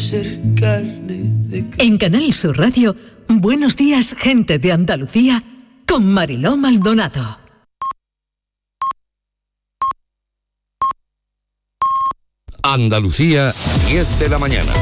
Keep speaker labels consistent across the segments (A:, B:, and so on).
A: ser carne de carne.
B: En Canal Sur Radio, Buenos días, gente de Andalucía, con Mariló Maldonado.
C: Andalucía, 10 de la mañana.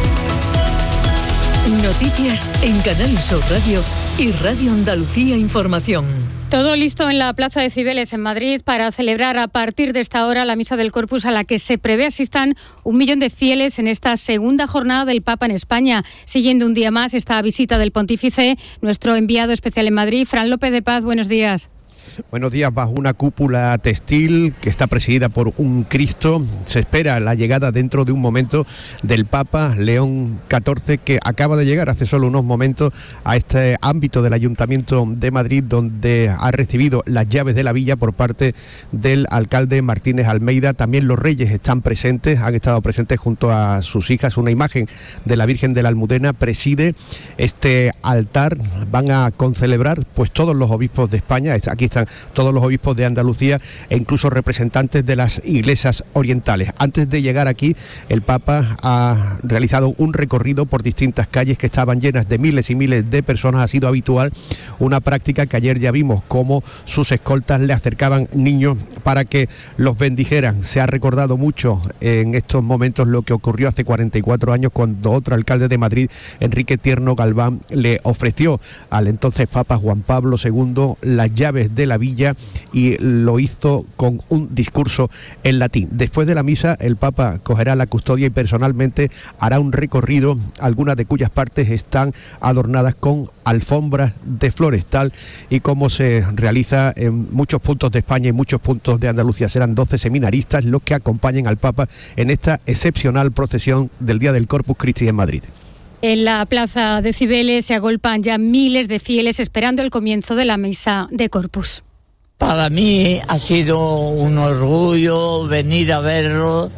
B: Noticias en Canal Sur Radio y Radio Andalucía Información.
D: Todo listo en la Plaza de Cibeles en Madrid para celebrar a partir de esta hora la Misa del Corpus, a la que se prevé asistan 1 millón de fieles en esta segunda jornada del Papa en España. Siguiendo un día más esta visita del Pontífice, nuestro enviado especial en Madrid, Fran López de Paz, buenos días.
E: Buenos días. Bajo una cúpula textil que está presidida por un Cristo, se espera la llegada dentro de un momento del Papa León XIV, que acaba de llegar hace solo unos momentos a este ámbito del Ayuntamiento de Madrid, donde ha recibido las llaves de la villa por parte del alcalde Martínez Almeida. También los reyes están presentes, han estado presentes junto a sus hijas. Una imagen de la Virgen de la Almudena preside este altar. Van a concelebrar pues todos los obispos de España. Aquí están todos los obispos de Andalucía e incluso representantes de las iglesias orientales. Antes de llegar aquí, el Papa ha realizado un recorrido por distintas calles que estaban llenas de miles y miles de personas. Ha sido habitual, una práctica que ayer ya vimos cómo sus escoltas le acercaban niños para que los bendijeran. Se ha recordado mucho en estos momentos lo que ocurrió hace 44 años cuando otro alcalde de Madrid, Enrique Tierno Galván, le ofreció al entonces Papa Juan Pablo II las llaves de la villa, y lo hizo con un discurso en latín. Después de la misa, el Papa cogerá la custodia y personalmente hará un recorrido, algunas de cuyas partes están adornadas con alfombras de flores, tal y como se realiza en muchos puntos de España y muchos puntos de Andalucía. Serán 12 seminaristas los que acompañen al Papa en esta excepcional procesión del Día del Corpus Christi en Madrid.
D: En la Plaza de Cibeles se agolpan ya miles de fieles esperando el comienzo de la Misa de Corpus.
F: Para mí ha sido un orgullo venir a verlo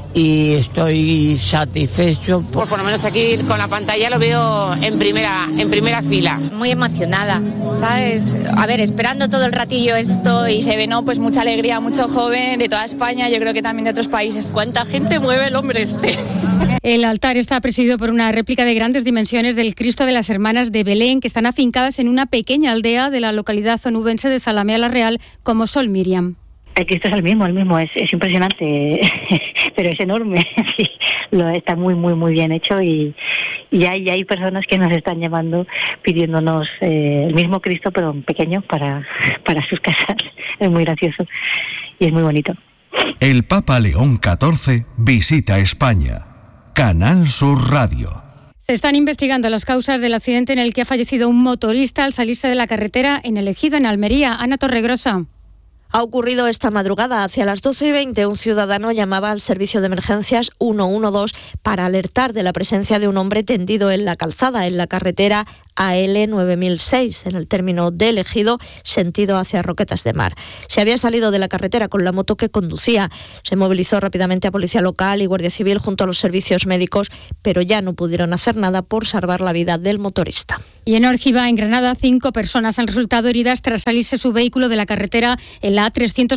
F: y estoy satisfecho.
G: Pues por lo menos aquí con la pantalla lo veo en primera fila.
H: Muy emocionada, ¿sabes? A ver, esperando todo el ratillo esto y se ve, ¿no? Pues mucha alegría, mucho joven de toda España, yo creo que también de otros países.
G: ¿Cuánta gente mueve el hombre este?
D: El altar está presidido por una réplica de grandes dimensiones del Cristo de las Hermanas de Belén, que están afincadas en una pequeña aldea de la localidad onubense de Zalamea la Real, como Sol Miriam.
I: El Cristo es el mismo, es impresionante, pero es enorme, sí, está muy bien hecho y hay personas que nos están llamando pidiéndonos el mismo Cristo pero pequeño para sus casas. Es muy gracioso y es muy bonito.
C: El Papa León XIV visita España. Canal Sur Radio.
D: Se están investigando las causas del accidente en el que ha fallecido un motorista al salirse de la carretera en El Ejido, en Almería. Ana Torregrosa.
J: Ha ocurrido esta madrugada. Hacia las 12:20, un ciudadano llamaba al servicio de emergencias 112 para alertar de la presencia de un hombre tendido en la calzada, en la carretera AL 9006, en el término de El Ejido, sentido hacia Roquetas de Mar. Se había salido de la carretera con la moto que conducía. Se movilizó rápidamente a Policía Local y Guardia Civil junto a los servicios médicos, pero ya no pudieron hacer nada por salvar la vida del motorista.
D: Y en Órgiva, en Granada, 5 personas han resultado heridas tras salirse su vehículo de la carretera en la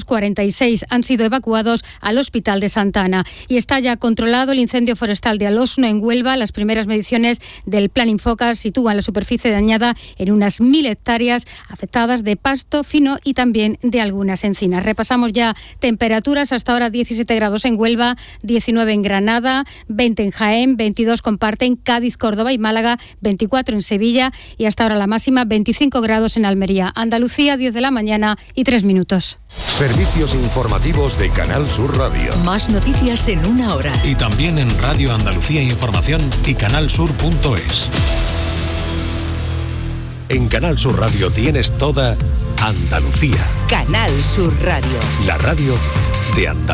D: A346. Han sido evacuados al Hospital de Santa Ana. Y está ya controlado el incendio forestal de Alosno, en Huelva. Las primeras mediciones del Plan Infocas sitúan la superficie dañada en unas 1.000 hectáreas afectadas de pasto fino y también de algunas encinas. Repasamos ya temperaturas. Hasta ahora 17 grados en Huelva, 19 en Granada, 20 en Jaén, 22 comparten Cádiz, Córdoba y Málaga, 24 en Sevilla y hasta ahora la máxima 25 grados en Almería. Andalucía, 10 de la mañana y 3 minutos.
C: Servicios informativos de Canal Sur Radio.
B: Más noticias en una hora.
K: Y también en Radio Andalucía Información y canalsur.es.
C: En Canal Sur Radio tienes toda Andalucía.
B: Canal Sur Radio.
C: La radio de Andalucía.